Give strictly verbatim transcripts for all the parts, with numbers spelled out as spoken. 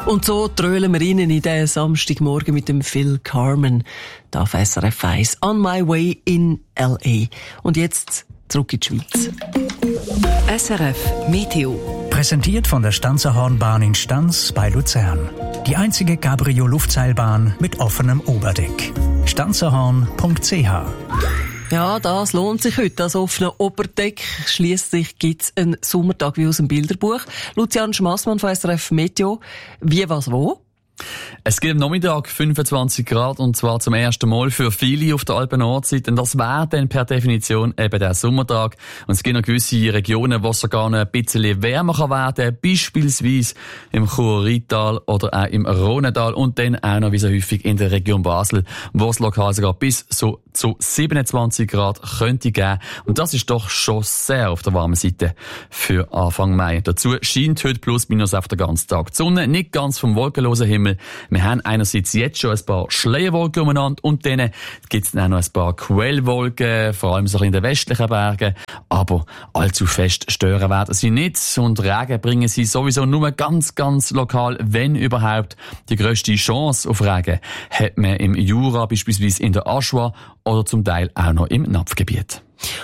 Und so trölen wir Ihnen in diesen Samstagmorgen mit dem Phil Carmen, da auf S R F eins, On My Way in L A. Und jetzt zurück in die Schweiz. S R F Meteo. Präsentiert von der Stanzerhornbahn in Stanz bei Luzern. Die einzige Cabrio-Luftseilbahn mit offenem Oberdeck. stanzerhorn punkt c h. Ja, das lohnt sich heute. Das offene Oberdeck. Schliesslich gibt's einen Sommertag wie aus dem Bilderbuch. Lucian Schmassmann von S R F Meteo. Wie, was, wo? Es gibt am Nachmittag fünfundzwanzig Grad, und zwar zum ersten Mal für viele auf der Alpen-Nordseite. Und das wäre dann per Definition eben der Sommertag. Und es gibt noch gewisse Regionen, wo es sogar noch ein bisschen wärmer kann werden, beispielsweise im Chur-Rital oder auch im Rhônetal und dann auch noch wie so häufig in der Region Basel, wo es lokal sogar bis so zu siebenundzwanzig Grad könnte geben. Und das ist doch schon sehr auf der warmen Seite für Anfang Mai. Dazu scheint heute plus minus auf den ganzen Tag die Sonne, nicht ganz vom wolkenlosen Himmel. Wir haben einerseits jetzt schon ein paar Schleierwolken umeinander und dann gibt es auch noch ein paar Quellwolken, vor allem so in den westlichen Bergen. Aber allzu fest stören werden sie nicht und Regen bringen sie sowieso nur ganz, ganz lokal, wenn überhaupt. Die grösste Chance auf Regen hat man im Jura, beispielsweise in der Aschua oder zum Teil auch noch im Napfgebiet.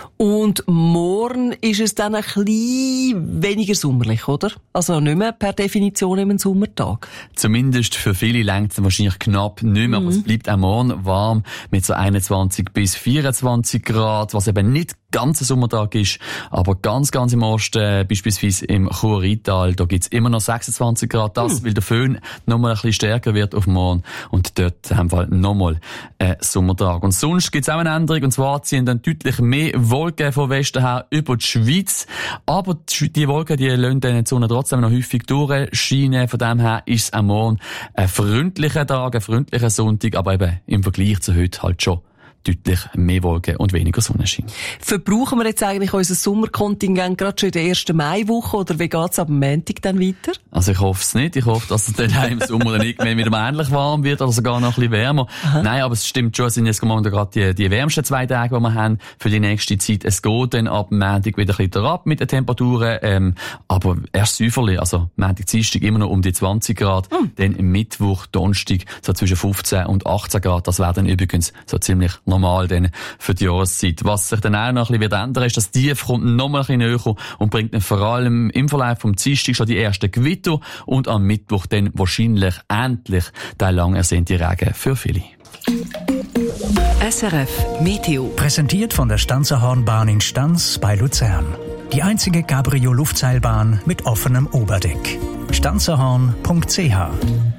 Und morgen ist es dann ein bisschen weniger sommerlich, oder? Also nicht mehr per Definition im Sommertag. Zumindest für viele reicht es wahrscheinlich knapp nicht mehr, mhm. aber es bleibt auch morgen warm mit so einundzwanzig bis vierundzwanzig Grad, was eben nicht ganz ein Sommertag ist, aber ganz, ganz im Osten, beispielsweise im Chur-Rital, da gibt's immer noch sechsundzwanzig Grad, das, mhm. weil der Föhn nochmal ein bisschen stärker wird auf morgen und dort haben wir halt nochmal einen Sommertag. Und sonst gibt's auch eine Änderung, und zwar ziehen dann deutlich mehr Wolken von Westen her über die Schweiz, aber die Wolken, die lassen dann die Sonne trotzdem noch häufig durchscheinen, von dem her ist es am Morgen ein freundlicher Tag, ein freundlicher Sonntag, aber eben im Vergleich zu heute halt schon deutlich mehr Wolken und weniger Sonnenschein. Verbrauchen wir jetzt eigentlich unser Sommerkontingent gerade schon in der ersten Maiwoche oder wie geht's ab dem Montag dann weiter? Also ich hoffe es nicht. Ich hoffe, dass es dann auch im Sommer dann irgendwann wieder ähnlich warm wird oder sogar noch ein bisschen wärmer. Aha. Nein, aber es stimmt schon, es sind jetzt gerade die, die wärmsten zwei Tage, die wir haben für die nächste Zeit. Es geht dann ab Montag wieder ein bisschen ab mit den Temperaturen, ähm, aber erst säuferlich, also Montag, Dienstag immer noch um die zwanzig Grad, hm. dann Mittwoch, Donnerstag so zwischen fünfzehn und achtzehn Grad. Das wäre dann übrigens so ziemlich normal denn für die Jahreszeit. Was sich dann auch noch ein bisschen wird ändern, ist, dass die Tief kommt noch mal ein bisschen näher und bringt dann vor allem im Verlauf vom Dienstag schon die ersten Gewitter und am Mittwoch dann wahrscheinlich endlich der lang ersehnte Regen für viele. S R F Meteo. Präsentiert von der Stanzerhornbahn in Stanz bei Luzern. Die einzige Cabrio-Luftseilbahn mit offenem Oberdeck. stanzerhorn punkt c h.